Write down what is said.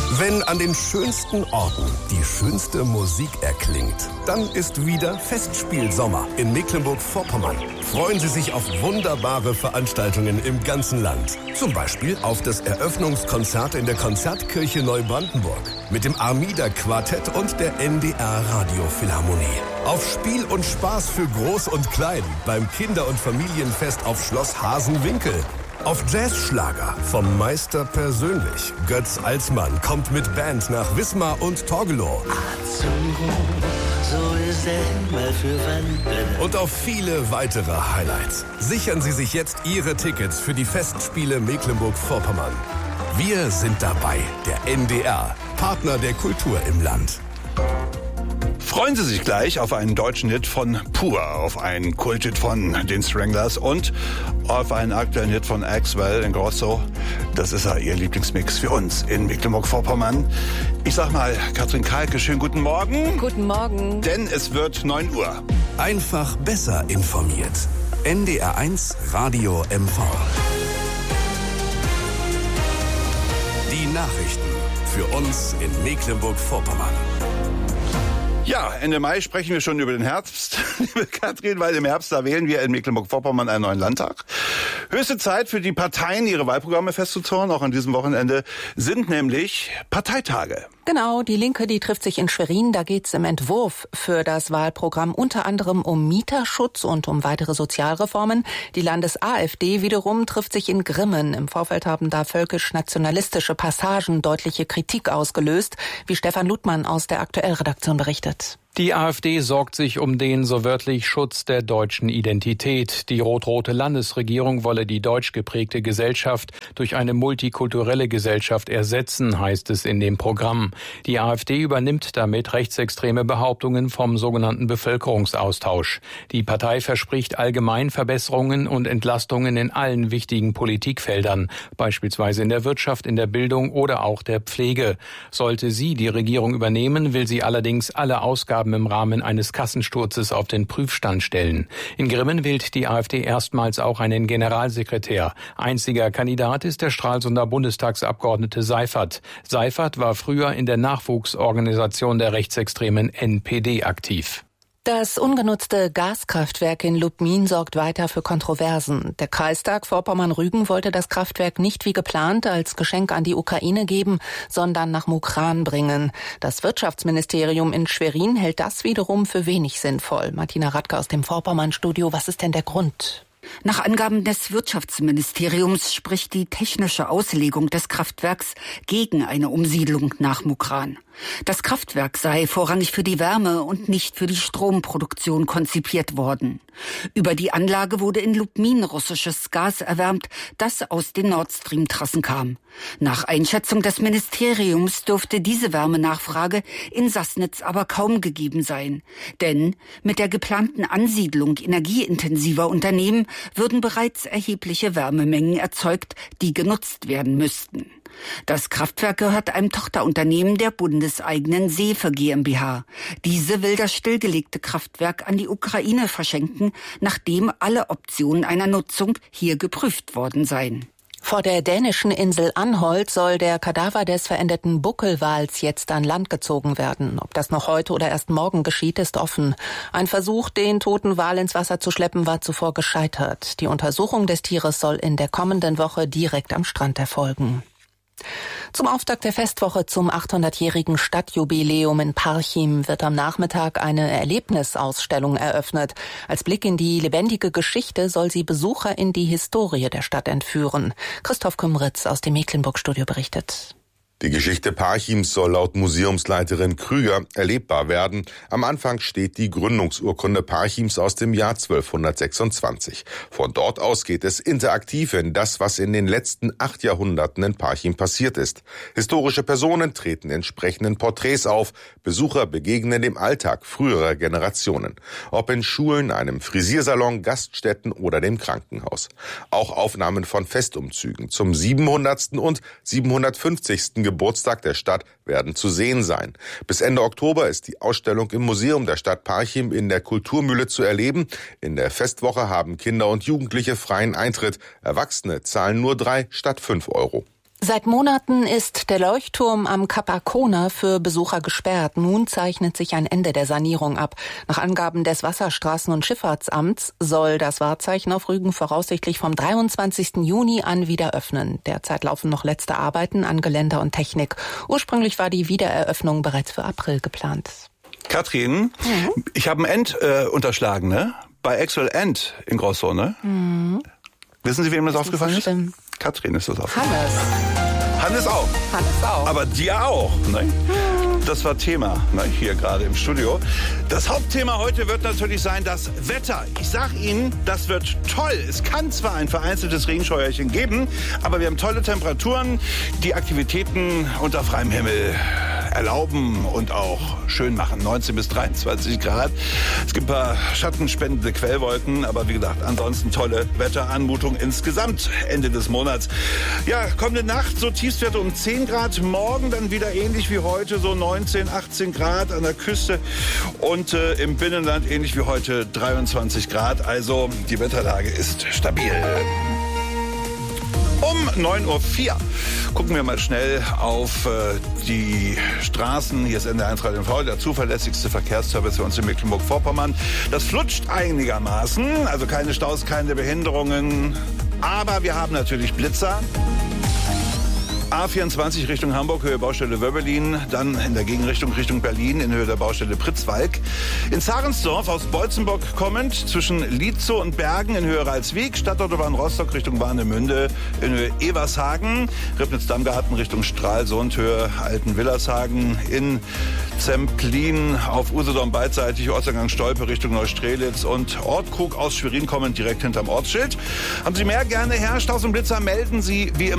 Wenn an den schönsten Orten die schönste Musik erklingt, dann ist wieder Festspielsommer in Mecklenburg-Vorpommern. Freuen Sie sich auf wunderbare Veranstaltungen im ganzen Land. Zum Beispiel auf das Eröffnungskonzert in der Konzertkirche Neubrandenburg mit dem Armida-Quartett und der NDR-Radiophilharmonie. Auf Spiel und Spaß für Groß und Klein beim Kinder- und Familienfest auf Schloss Hasenwinkel. Auf Jazzschlager vom Meister persönlich. Götz Alsmann kommt mit Band nach Wismar und Torgelow. Und auf viele weitere Highlights. Sichern Sie sich jetzt Ihre Tickets für die Festspiele Mecklenburg-Vorpommern. Wir sind dabei, der NDR, Partner der Kultur im Land. Freuen Sie sich gleich auf einen deutschen Hit von Pur, auf einen Kulthit von den Stranglers und auf einen aktuellen Hit von Axwell in Grosso. Das ist ja Ihr Lieblingsmix für uns in Mecklenburg-Vorpommern. Ich sag mal, Katrin Kalke, schönen guten Morgen. Guten Morgen. Denn es wird 9 Uhr. Einfach besser informiert. NDR1 Radio MV. Die Nachrichten für uns in Mecklenburg-Vorpommern. Ja, Ende Mai sprechen wir schon über den Herbst, liebe Katrin, weil im Herbst, da wählen wir in Mecklenburg-Vorpommern einen neuen Landtag. Höchste Zeit für die Parteien, ihre Wahlprogramme festzuzurren. Auch an diesem Wochenende sind nämlich Parteitage. Genau, die Linke, die trifft sich in Schwerin. Da geht's im Entwurf für das Wahlprogramm unter anderem um Mieterschutz und um weitere Sozialreformen. Die Landes-AfD wiederum trifft sich in Grimmen. Im Vorfeld haben da völkisch-nationalistische Passagen deutliche Kritik ausgelöst, wie Stefan Ludmann aus der Aktuell-Redaktion berichtet. Die AfD sorgt sich um den, so wörtlich, Schutz der deutschen Identität. Die rot-rote Landesregierung wolle die deutsch geprägte Gesellschaft durch eine multikulturelle Gesellschaft ersetzen, heißt es in dem Programm. Die AfD übernimmt damit rechtsextreme Behauptungen vom sogenannten Bevölkerungsaustausch. Die Partei verspricht allgemein Verbesserungen und Entlastungen in allen wichtigen Politikfeldern, beispielsweise in der Wirtschaft, in der Bildung oder auch der Pflege. Sollte sie die Regierung übernehmen, will sie allerdings alle Ausgaben im Rahmen eines Kassensturzes auf den Prüfstand stellen. In Grimmen wählt die AfD erstmals auch einen Generalsekretär. Einziger Kandidat ist der Stralsunder Bundestagsabgeordnete Seifert. Seifert war früher in der Nachwuchsorganisation der rechtsextremen NPD aktiv. Das ungenutzte Gaskraftwerk in Lubmin sorgt weiter für Kontroversen. Der Kreistag Vorpommern-Rügen wollte das Kraftwerk nicht wie geplant als Geschenk an die Ukraine geben, sondern nach Mukran bringen. Das Wirtschaftsministerium in Schwerin hält das wiederum für wenig sinnvoll. Martina Radke aus dem Vorpommern-Studio, was ist denn der Grund? Nach Angaben des Wirtschaftsministeriums spricht die technische Auslegung des Kraftwerks gegen eine Umsiedlung nach Mukran. Das Kraftwerk sei vorrangig für die Wärme und nicht für die Stromproduktion konzipiert worden. Über die Anlage wurde in Lubmin russisches Gas erwärmt, das aus den Nord Stream-Trassen kam. Nach Einschätzung des Ministeriums dürfte diese Wärmenachfrage in Sassnitz aber kaum gegeben sein. Denn mit der geplanten Ansiedlung energieintensiver Unternehmen würden bereits erhebliche Wärmemengen erzeugt, die genutzt werden müssten. Das Kraftwerk gehört einem Tochterunternehmen der bundeseigenen Seefe GmbH. Diese will das stillgelegte Kraftwerk an die Ukraine verschenken, nachdem alle Optionen einer Nutzung hier geprüft worden seien. Vor der dänischen Insel Anholt soll der Kadaver des verendeten Buckelwals jetzt an Land gezogen werden. Ob das noch heute oder erst morgen geschieht, ist offen. Ein Versuch, den toten Wal ins Wasser zu schleppen, war zuvor gescheitert. Die Untersuchung des Tieres soll in der kommenden Woche direkt am Strand erfolgen. Zum Auftakt der Festwoche zum 800-jährigen Stadtjubiläum in Parchim wird am Nachmittag eine Erlebnisausstellung eröffnet. Als Blick in die lebendige Geschichte soll sie Besucher in die Historie der Stadt entführen. Christoph Kümritz aus dem Mecklenburg-Studio berichtet. Die Geschichte Parchims soll laut Museumsleiterin Krüger erlebbar werden. Am Anfang steht die Gründungsurkunde Parchims aus dem Jahr 1226. Von dort aus geht es interaktiv in das, was in den letzten 8 Jahrhunderten in Parchim passiert ist. Historische Personen treten in entsprechenden Porträts auf. Besucher begegnen dem Alltag früherer Generationen. Ob in Schulen, einem Frisiersalon, Gaststätten oder dem Krankenhaus. Auch Aufnahmen von Festumzügen zum 700. und 750. Geburtstag der Stadt werden zu sehen sein. Bis Ende Oktober ist die Ausstellung im Museum der Stadt Parchim in der Kulturmühle zu erleben. In der Festwoche haben Kinder und Jugendliche freien Eintritt. Erwachsene zahlen nur 3 statt 5 Euro. Seit Monaten ist der Leuchtturm am Kap Arkona für Besucher gesperrt. Nun zeichnet sich ein Ende der Sanierung ab. Nach Angaben des Wasserstraßen- und Schifffahrtsamts soll das Wahrzeichen auf Rügen voraussichtlich vom 23. Juni an wieder öffnen. Derzeit laufen noch letzte Arbeiten an Geländer und Technik. Ursprünglich war die Wiedereröffnung bereits für April geplant. Katrin, ich habe ein End unterschlagen, ne? Bei Axwell End in Grosso, ne? Wissen Sie, wem das aufgefallen ist? Katrin ist das aufgefallen. Hannes auch. Hannes auch. Aber dir auch, ne? Das war Thema, ne, hier gerade im Studio. Das Hauptthema heute wird natürlich sein das Wetter. Ich sag Ihnen, das wird toll. Es kann zwar ein vereinzeltes Regenscheuerchen geben, aber wir haben tolle Temperaturen, die Aktivitäten unter freiem Himmel erlauben und auch schön machen. 19 bis 23 Grad. Es gibt ein paar schattenspendende Quellwolken, aber wie gesagt, ansonsten tolle Wetteranmutung insgesamt Ende des Monats. Ja, kommende Nacht so Tiefstwerte um 10 Grad, morgen dann wieder ähnlich wie heute, so 19, 18 Grad an der Küste und im Binnenland ähnlich wie heute 23 Grad. Also die Wetterlage ist stabil. Um 9.04 Uhr gucken wir mal schnell auf die Straßen. Hier ist NDR1 Radio MV, der zuverlässigste Verkehrsservice für uns in Mecklenburg-Vorpommern. Das flutscht einigermaßen, also keine Staus, keine Behinderungen. Aber wir haben natürlich Blitzer. A24 Richtung Hamburg, Höhe Baustelle Wöbbelin, dann in der Gegenrichtung Richtung Berlin in Höhe der Baustelle Pritzwalk. In Zarensdorf aus Bolzenbock kommend zwischen Lietzow und Bergen in Höhe Ralswiek, Stadtautobahn Rostock Richtung Warnemünde in Höhe Evershagen, Ribnitz-Dammgarten Richtung Stralsund, Höhe Altenwillershagen, in Zemplin auf Usedom beidseitig, Ortseingang Stolpe Richtung Neustrelitz und Ortkrug aus Schwerin kommend direkt hinterm Ortsschild. Haben Sie mehr gerne her, Staus und Blitzer melden Sie wie immer